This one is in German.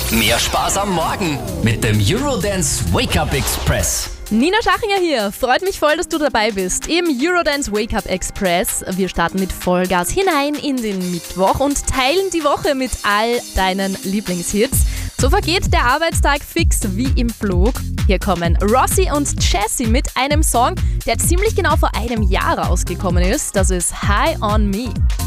Mehr Spaß am Morgen mit dem Eurodance Wake-Up Express. Nina Schachinger hier. Freut mich voll, dass du dabei bist im Eurodance Wake-Up Express. Wir starten mit Vollgas hinein in den Mittwoch und teilen die Woche mit all deinen Lieblingshits. So vergeht der Arbeitstag fix wie im Flug. Hier kommen Rossi und Jessie mit einem Song, der ziemlich genau vor einem Jahr rausgekommen ist. Das ist High on Me.